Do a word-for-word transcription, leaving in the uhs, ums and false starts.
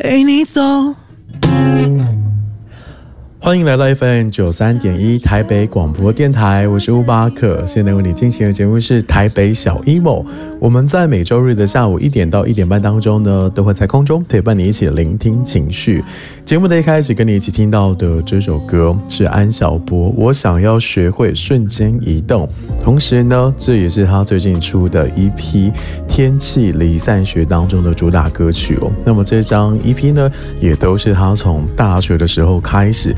陪你走。欢迎来到 F M 九三点一台北广播电台，我是乌巴克。现在为你进行的节目是台北小 emo。我们在每周日的下午一点到一点半当中呢，都会在空中陪伴你一起聆听情绪。节目的一开始跟你一起听到的这首歌是安小波，我想要学会瞬间移动。同时呢，这也是他最近出的 E P《天气离散学》当中的主打歌曲哦。那么这张 E P 呢，也都是他从大学的时候开始